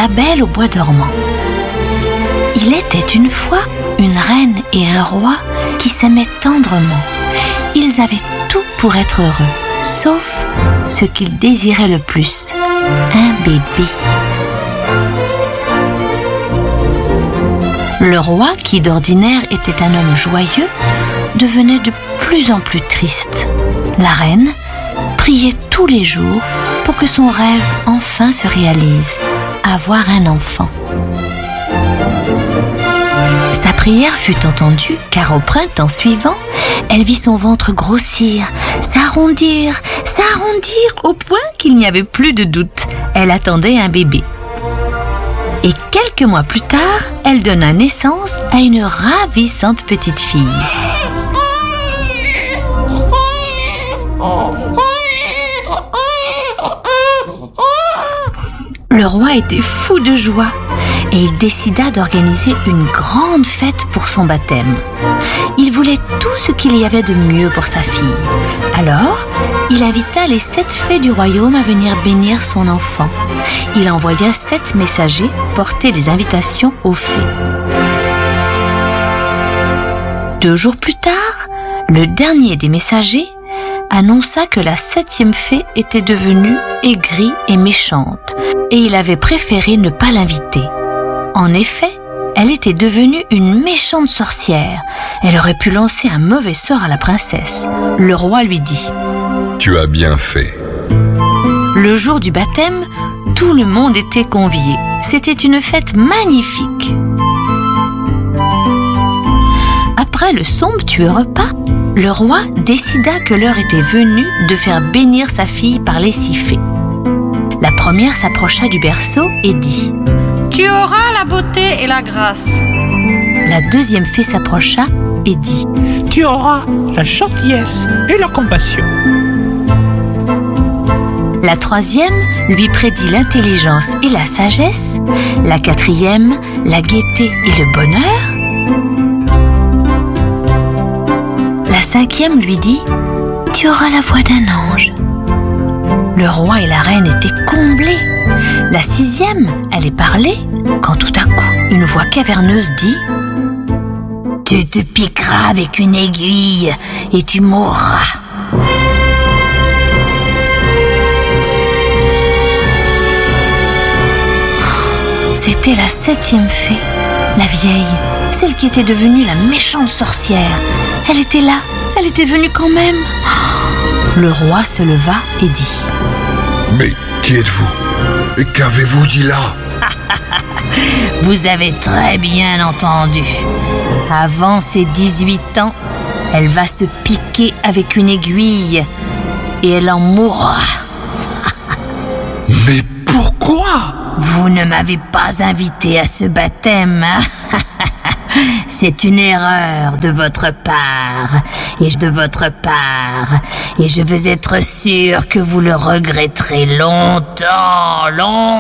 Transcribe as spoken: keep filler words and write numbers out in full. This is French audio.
La Belle au bois dormant. Il était une fois une reine et un roi qui s'aimaient tendrement. Ils avaient tout pour être heureux, sauf ce qu'ils désiraient le plus, un bébé. Le roi, qui d'ordinaire était un homme joyeux, devenait de plus en plus triste. La reine priait tous les jours pour que son rêve enfin se réalise, avoir un enfant. Sa prière fut entendue car au printemps suivant, elle vit son ventre grossir, s'arrondir, s'arrondir au point qu'il n'y avait plus de doute. Elle attendait un bébé. Et quelques mois plus tard, elle donna naissance à une ravissante petite fille. Le roi était fou de joie et il décida d'organiser une grande fête pour son baptême. Il voulait tout ce qu'il y avait de mieux pour sa fille. Alors, il invita les sept fées du royaume à venir bénir son enfant. Il envoya sept messagers porter les invitations aux fées. Deux jours plus tard, le dernier des messagers annonça que la septième fée était devenue aigrie et méchante, et il avait préféré ne pas l'inviter. En effet, elle était devenue une méchante sorcière. Elle aurait pu lancer un mauvais sort à la princesse. Le roi lui dit « Tu as bien fait. » Le jour du baptême, tout le monde était convié. C'était une fête magnifique. Après le somptueux repas, le roi décida que l'heure était venue de faire bénir sa fille par les six fées. La première s'approcha du berceau et dit « Tu auras la beauté et la grâce. » La deuxième fée s'approcha et dit « Tu auras la gentillesse et la compassion. » La troisième lui prédit l'intelligence et la sagesse. La quatrième, la gaieté et le bonheur. La cinquième lui dit « Tu auras la voix d'un ange. » Le roi et la reine étaient comblés. La sixième allait parler quand tout à coup, une voix caverneuse dit « Tu te piqueras avec une aiguille et tu mourras. » C'était la septième fée, la vieille, celle qui était devenue la méchante sorcière. Elle était là, elle était venue quand même. Le roi se leva et dit « Mais qui êtes-vous? Et qu'avez-vous dit là ?» Vous avez très bien entendu. Avant ses dix-huit ans, elle va se piquer avec une aiguille et elle en mourra. Mais pourquoi? Vous ne m'avez pas invité à ce baptême. C'est une erreur de votre part et de votre part et je veux être sûr que vous le regretterez longtemps, longtemps.